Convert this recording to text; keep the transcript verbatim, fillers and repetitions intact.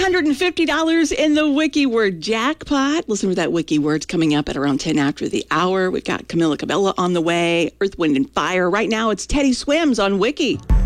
hundred fifty dollars in the Wiki Word jackpot. Listen for that Wiki Word's coming up at around ten after the hour. We've got Camila Cabello on the way, Earth, Wind, and Fire. Right now, it's Teddy Swims on Wiki.